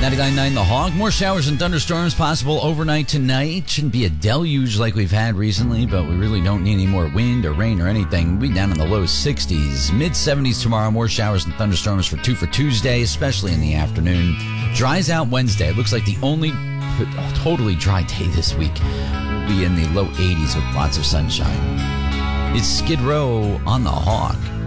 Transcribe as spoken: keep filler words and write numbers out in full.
ninety-nine point nine The Hog. More showers and thunderstorms possible overnight tonight. Shouldn't be a deluge like we've had recently, but we really don't need any more wind or rain or anything. We'll be down in the low sixties. mid seventies tomorrow. More showers and thunderstorms for two for Tuesday, especially in the afternoon. Dries out Wednesday. It looks like the only totally dry day this week will be in the low eighties with lots of sunshine. It's Skid Row on The Hog.